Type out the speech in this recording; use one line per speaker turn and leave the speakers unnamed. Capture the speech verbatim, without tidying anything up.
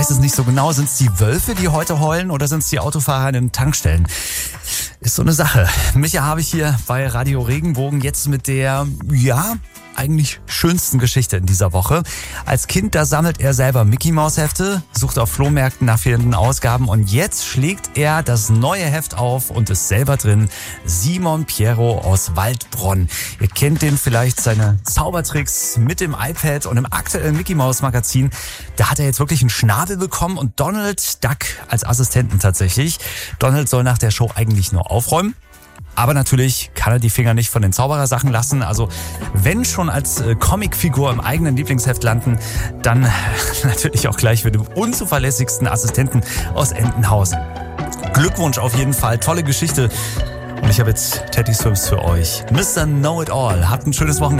weiß es nicht so genau. Sind es die Wölfe, die heute heulen, oder sind es die Autofahrer in den Tankstellen? Ist so eine Sache. Micha habe ich hier bei Radio Regenbogen jetzt mit der, ja, eigentlich schönsten Geschichte in dieser Woche. Als Kind, da sammelt er selber Mickey-Maus-Hefte, sucht auf Flohmärkten nach fehlenden Ausgaben und jetzt schlägt er das neue Heft auf und ist selber drin. Simon Pierro aus Waldbronn. Ihr kennt den vielleicht, seine Zaubertricks mit dem iPad und im aktuellen Mickey-Maus-Magazin. Da hat er jetzt wirklich einen Schnabel bekommen und Donald Duck als Assistenten tatsächlich. Donald soll nach der Show eigentlich nur aufräumen. Aber natürlich kann er die Finger nicht von den Zauberersachen lassen. Also wenn schon als äh, Comicfigur im eigenen Lieblingsheft landen, dann natürlich auch gleich mit dem unzuverlässigsten Assistenten aus Entenhausen. Glückwunsch auf jeden Fall, tolle Geschichte. Und ich habe jetzt Teddy Swims für euch. Mister Know-It-All, habt ein schönes Wochenende.